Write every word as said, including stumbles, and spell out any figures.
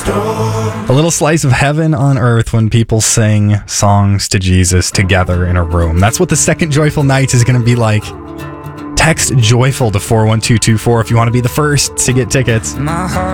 A little slice of heaven on earth when people sing songs to Jesus together in a room. That's what the second Joyful Nights is going to be like. Text JOYFUL to four one two two four if you want to be the first to get tickets. My heart